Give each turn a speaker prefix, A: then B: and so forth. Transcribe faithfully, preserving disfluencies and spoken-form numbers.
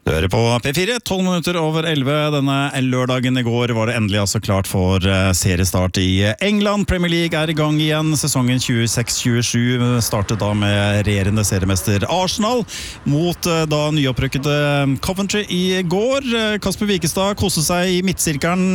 A: Du hører på P fire, tolv minutter over elleve. Denne lørdagen I går var det endelig altså klart for seriestart I England. Premier League er I gang igjen. Sesongen tjueseks tjuesju startet da med regjerende seriemester Arsenal mot da nyopprykkede Coventry I går. Kasper Wikestad koste seg I midtsirkelen